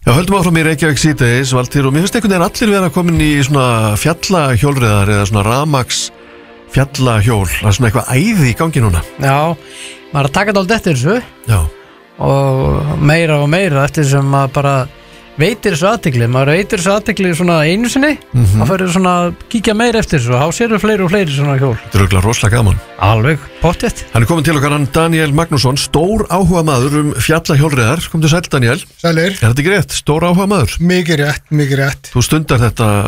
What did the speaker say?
Já, höldum áfram í Reykjavík síðdegis, Valtýr, og mér finnst einhvern veginn allir vera komin í svona fjallahjólreiðar eða svona rafmagns fjallahjól, það er svona eitthvað æði í gangi núna. Já, maður að taka þetta alveg eftir þessu. Já. Og meira eftir sem maður bara veitir þessu athygli. Maður veitir þessu athygli svona einu sinni, maður fyrir svona að kíkja meira eftir þessu og þá séru fleiri og fleiri svona hjól. Þetta er örugglega rosalega gaman. Alveg, pottþétt. Hann er komin til okkar, hann Daniel Magnússon, stór áhuga maður fjallahjólreiðar. Komdu sæll, Daniel. Sælir. Er þetta ekki rétt? Stór áhuga maður? Mikið rétt. Þú stundar þetta